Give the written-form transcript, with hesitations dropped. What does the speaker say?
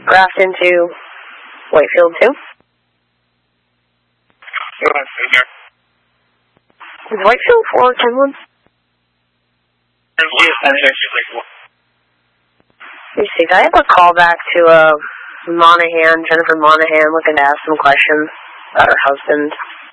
Grafton to Whitefield 2. Is Whitefield 4 or 10-1? Let me see, I have a call back to Jennifer Monahan, looking to ask some questions about her husband.